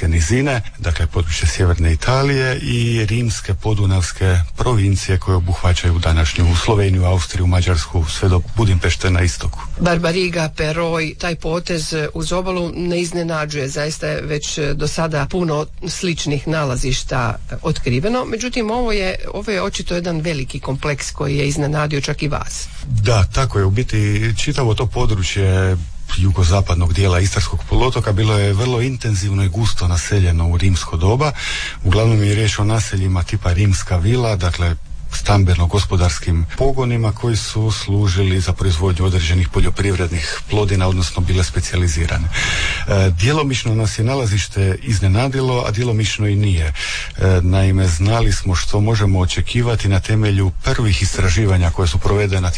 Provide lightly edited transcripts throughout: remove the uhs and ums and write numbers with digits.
nizine, dakle područje sjeverne Italije i rimske podunavske provincije koje obuhvaćaju današnju Sloveniju, Austriju, Mađarsku, sve do Budimpešte na istoku. Barbariga, Peroj, taj potez uz obalu ne iznenađuje, zaista je već do sada puno sličnih nalazišta otkriveno, međutim ovo je očito jedan veliki kompleks koji je iznenadio čak i vas. Da, tako je, u biti čitavo to područje jugozapadnog dijela Istarskog poluotoka bilo je vrlo intenzivno i gusto naseljeno u rimsko doba. Uglavnom je riječ o naseljima tipa rimska vila, dakle stambeno-gospodarskim pogonima koji su služili za proizvodnju određenih poljoprivrednih plodina, odnosno bile specijalizirane. Djelomično nas je nalazište iznenadilo, a djelomično i nije. Naime, znali smo što možemo očekivati na temelju prvih istraživanja koje su provedena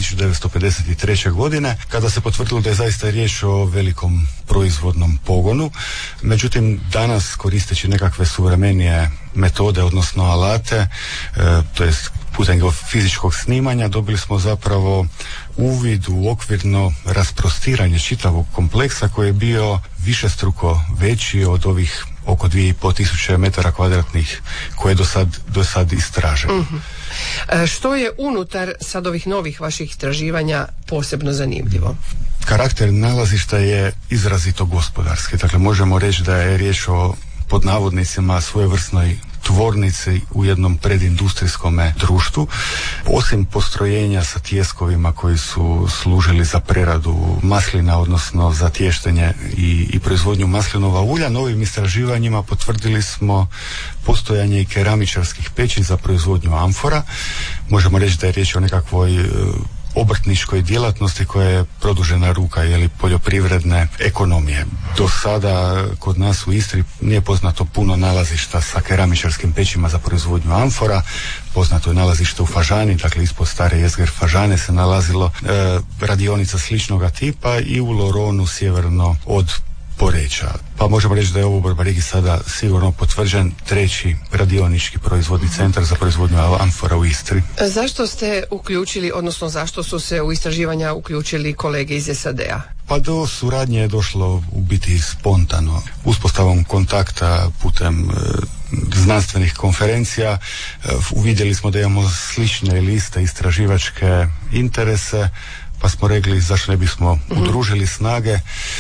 1953. godine, kada se potvrdilo da je zaista riječ o velikom proizvodnom pogonu. Međutim, danas koristeći nekakve suvremenije metode, odnosno alate, to jest putem geofizičkog snimanja, dobili smo zapravo uvid u okvirno rasprostiranje čitavog kompleksa koji je bio višestruko veći od ovih oko 2500 metara kvadratnih koje je do sad istraženo. Mm-hmm. Što je unutar sad ovih novih vaših istraživanja posebno zanimljivo? Karakter nalazišta je izrazito gospodarski. Dakle, možemo reći da je riječ o, pod navodnicima, svojevrsnoj tvornici u jednom predindustrijskom društvu. Osim postrojenja sa tijeskovima koji su služili za preradu maslina, odnosno za tještenje i proizvodnju maslinova ulja, novim istraživanjima potvrdili smo postojanje i keramičarskih peći za proizvodnju amfora. Možemo reći da je riječ o nekakvoj obrtničkoj djelatnosti koja je produžena ruka poljoprivredne ekonomije. Do sada kod nas u Istri nije poznato puno nalazišta sa keramičarskim pećima za proizvodnju amfora. Poznato je nalazište u Fažani, dakle ispod stare jezgre Fažane se nalazilo radionica sličnoga tipa i u Loronu sjeverno od Poreča. Pa možemo reći da je ovo u Barbarigi sada sigurno potvrđen treći radionički proizvodni centar za proizvodnju amfora u Istri. Zašto ste uključili, odnosno zašto su se u istraživanja uključili kolege iz SAD-a? Pa do suradnje je došlo u biti spontano. Uspostavom kontakta putem znanstvenih konferencija uvidjeli smo da imamo slične ili iste istraživačke interese, pa smo rekli zašto ne bismo udružili snage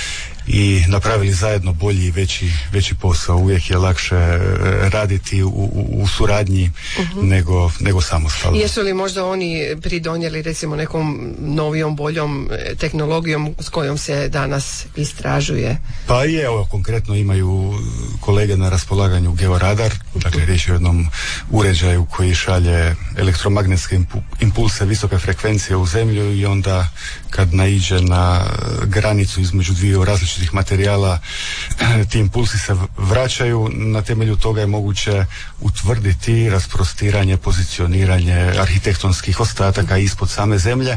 i napravili zajedno bolji i veći posao. Uvijek je lakše raditi u suradnji nego samostalno. Jesu li možda oni pridonijeli recimo nekom novijom, boljom tehnologijom s kojom se danas istražuje? Pa je, evo konkretno imaju kolege na raspolaganju georadar, dakle riječ je o jednom uređaju koji šalje elektromagnetske impulse visoke frekvencije u zemlju i onda kad naiđe na granicu između dviju različitih materijala, ti impulsi se vraćaju. Na temelju toga je moguće utvrditi rasprostiranje, pozicioniranje arhitektonskih ostataka ispod same zemlje,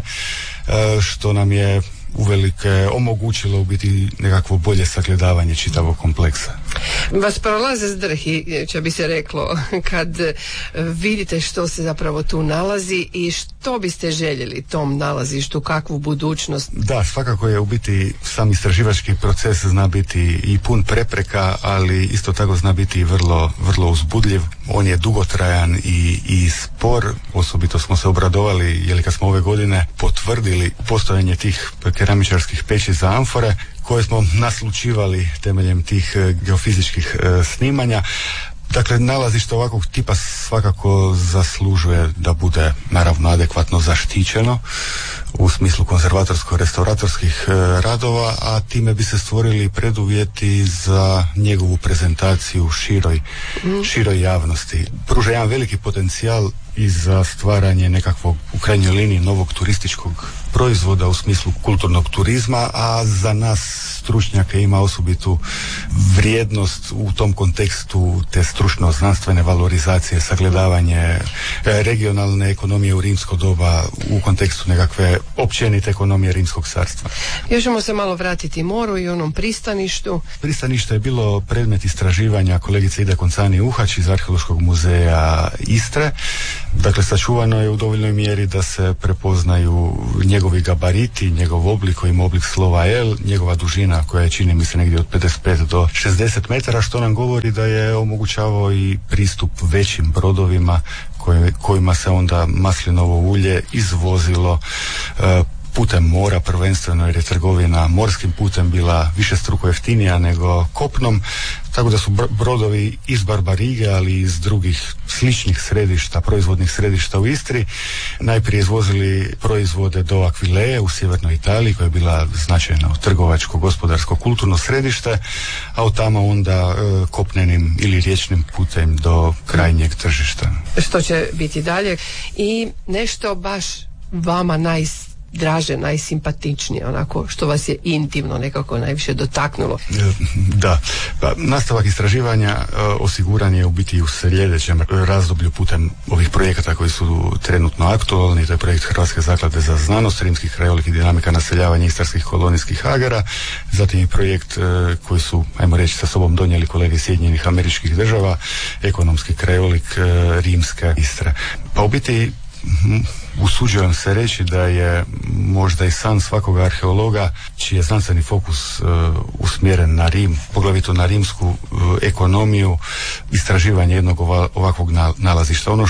što nam je uvelike omogućilo u biti nekakvo bolje sagledavanje čitavog kompleksa. Vas prolaze zdrhi, će bi se reklo, kad vidite što se zapravo tu nalazi i što biste željeli tom nalazištu, kakvu budućnost? Da, svakako je u biti sam istraživački proces zna biti i pun prepreka, ali isto tako zna biti vrlo, vrlo uzbudljiv. On je dugotrajan i spor. Osobito smo se obradovali kad smo ove godine potvrdili postojanje tih keramičarskih peći za amfore koje smo naslučivali temeljem tih geofizičkih snimanja. Dakle, nalazište ovakvog tipa svakako zaslužuje da bude naravno adekvatno zaštićeno u smislu konzervatorsko-restauratorskih radova, a time bi se stvorili preduvjeti za njegovu prezentaciju široj javnosti. Pruža jedan veliki potencijal i za stvaranje nekakvog, u krajnjoj liniji, novog turističkog proizvoda u smislu kulturnog turizma, a za nas stručnjake ima osobitu vrijednost u tom kontekstu te stručno-znanstvene valorizacije, sagledavanje regionalne ekonomije u rimsko doba u kontekstu nekakve općenite ekonomije Rimskog carstva. Još ćemo se malo vratiti moru i onom pristaništu. Pristanište je bilo predmet istraživanja kolegice Ide Koncani Uhać iz Arheološkog muzeja Istre. Dakle, sačuvano je u dovoljnoj mjeri da se prepoznaju njegovi gabariti, njegov oblik, koji ima oblik slova L, njegova dužina koja je, čini mi se, negdje od 55 do 60 metara, što nam govori da je omogućavao i pristup većim brodovima kojima se onda maslinovo ulje izvozilo putem mora, prvenstveno jer je trgovina morskim putem bila višestruko jeftinija nego kopnom, tako da su brodovi iz Barbarige, ali i iz drugih sličnih središta, proizvodnih središta u Istri, najprije izvozili proizvode do Akvileje u sjevernoj Italiji, koja je bila značajno trgovačko, gospodarsko, kulturno središte, a od tamo onda kopnenim ili riječnim putem do krajnjeg tržišta. Što će biti dalje? I nešto baš vama najdraže, najsimpatičnije, onako što vas je intimno nekako najviše dotaknulo? Da, pa nastavak istraživanja osiguran je u biti u sljedećem razdoblju putem ovih projekata koji su trenutno aktualni. To je projekt Hrvatske zaklade za znanost, rimski krajolik i dinamika naseljavanja istarskih kolonijskih agara, zatim i projekt koji su, ajmo reći, sa sobom donijeli kolege Sjedinjenih Američkih Država, ekonomski krajolik rimske Istre. Pa u biti usuđujem se reći da je možda i san svakog arheologa čiji je znanstveni fokus usmjeren na Rim, poglavito na rimsku ekonomiju, istraživanje jednog ovakvog nalazišta. Ono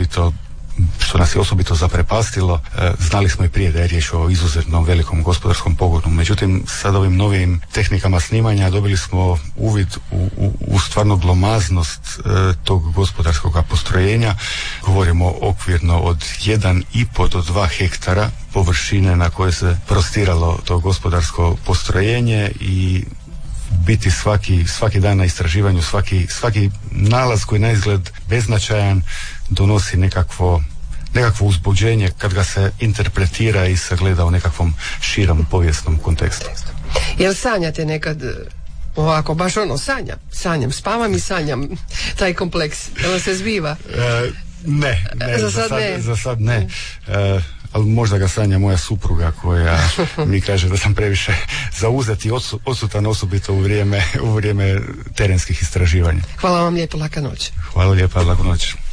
što nas je osobito zaprepastilo, znali smo i prije da je riječ o izuzetno velikom gospodarskom pogonu. Međutim, sad ovim novim tehnikama snimanja dobili smo uvid u stvarno glomaznost tog gospodarskog postrojenja. Govorimo okvirno od 1,5 do 2 hektara površine na koje se prostiralo to gospodarsko postrojenje i biti svaki dan na istraživanju, svaki nalaz koji na izgled beznačajan donosi nekakvo uzbuđenje kad ga se interpretira i sagleda u nekakvom širom povijesnom kontekstu. Jel sanjate nekad ovako, baš sanjam, spavam i sanjam taj kompleks, jel se zbiva? Ne, za sad ne. Ali možda ga sanja moja supruga koja mi kaže da sam previše zauzet i odsutan, osobito u vrijeme terenskih istraživanja. Hvala vam lijepo, laka noć. Hvala lijepa, laku noć.